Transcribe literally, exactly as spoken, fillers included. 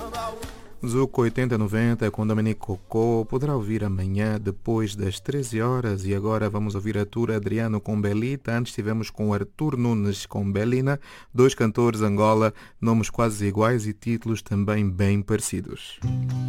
Zuko oitenta noventa com Dominique Cocô poderá ouvir amanhã depois das treze horas. E agora vamos ouvir Arthur Adriano com Belita. Antes tivemos com Arthur Nunes com Belina, dois cantores Angola, nomes quase iguais e títulos também bem parecidos.